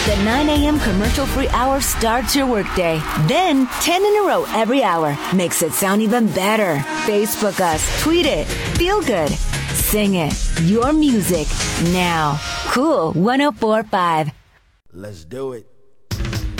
The 9 a.m. commercial-free hour starts your workday. Then, 10 in a row every hour makes it sound even better. Facebook us, tweet it, feel good, sing it. Your music now. Cool 104.5. Let's do it.